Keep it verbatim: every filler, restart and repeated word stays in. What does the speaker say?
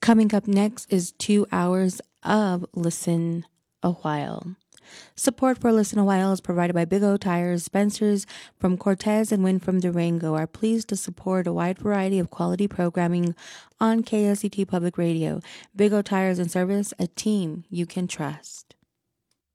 Coming up next is two hours of Listen a While. Support for Listen a While is provided by Big O Tires. Spencers from Cortez and Win from Durango are pleased to support a wide variety of quality programming on K S E T Public Radio. Big O Tires and Service, a team you can trust.